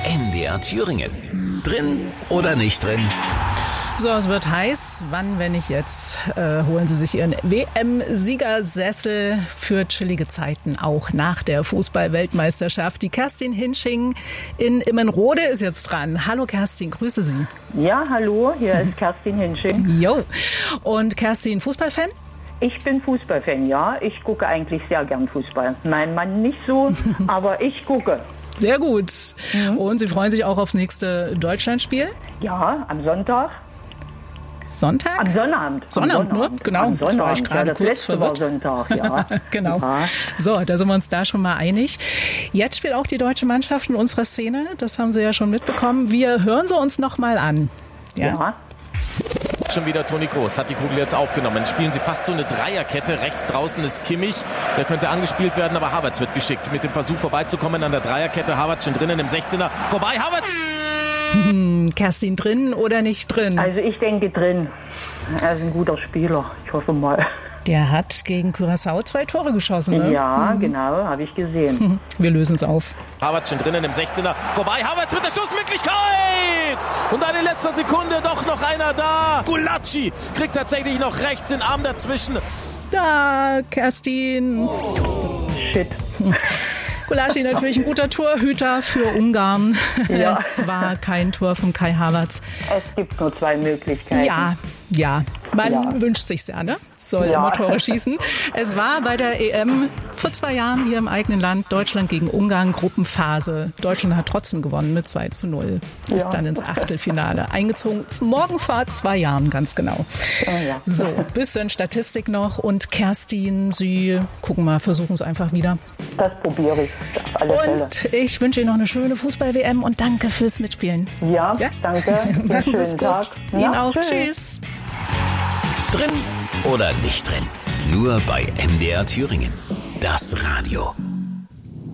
MDR Thüringen. Drin oder nicht drin? So, es wird heiß. Wann, wenn nicht jetzt, holen Sie sich Ihren WM-Siegersessel für chillige Zeiten, auch nach der Fußball-Weltmeisterschaft. Die Kerstin Hinsching in Immenrode ist jetzt dran. Hallo Kerstin, grüße Sie. Ja, hallo, hier ist Kerstin Hinsching. Jo. Und Kerstin, Fußballfan? Ich bin Fußballfan, ja. Ich gucke eigentlich sehr gern Fußball. Mein Mann nicht so, aber ich gucke. Sehr gut. Und Sie freuen sich auch aufs nächste Deutschlandspiel? Ja, am Sonntag. Sonntag? Am Sonnabend. Sonnabend, ne? Genau. Am Das war ich Sonnabend, gerade das kurz letzte verwirrt. war Sonntag, ja. Genau. Ja. So, da sind wir uns da schon mal einig. Jetzt spielt auch die deutsche Mannschaft in unserer Szene. Das haben Sie ja schon mitbekommen. Wir hören sie uns noch mal an. Ja. Schon wieder Toni Kroos hat die Kugel jetzt aufgenommen. Spielen sie fast so eine Dreierkette. Rechts draußen ist Kimmich. Der könnte angespielt werden, aber Havertz wird geschickt. Mit dem Versuch vorbeizukommen an der Dreierkette. Havertz schon drinnen im 16er. Vorbei, Havertz! Kerstin, drin oder nicht drin? Also ich denke drin. Er ist ein guter Spieler. Ich hoffe mal. Der hat gegen Curaçao 2 Tore geschossen, ne? Ja, genau, habe ich gesehen. Wir lösen es auf. Havertz schon drinnen im 16er. Vorbei, Havertz mit der Schussmöglichkeit! Und dann in letzter Sekunde doch noch einer da. Gulácsi kriegt tatsächlich noch rechts den Arm dazwischen. Da, Kerstin. Shit. Gulácsi natürlich ein guter Torhüter für Ungarn. Ja. Es war kein Tor von Kai Havertz. Es gibt nur 2 Möglichkeiten. Ja. Man wünscht sich's ja, ne? Soll immer Tore schießen. Es war bei der EM vor 2 Jahren hier im eigenen Land, Deutschland gegen Ungarn, Gruppenphase. Deutschland hat trotzdem gewonnen mit 2:0. Ist dann ins Achtelfinale eingezogen. Morgen vor 2 Jahren, ganz genau. Ja. So, bisschen Statistik noch. Und Kerstin, Sie gucken mal, versuchen es einfach wieder. Das probiere ich auf alle Fälle. Und ich wünsche Ihnen noch eine schöne Fußball-WM und danke fürs Mitspielen. Ja, danke. Machen Sie es Schönen gut. Tag. Ihnen Ja, auch. tschüss. Tschüss. Drin oder nicht drin? Nur bei MDR Thüringen. Das Radio.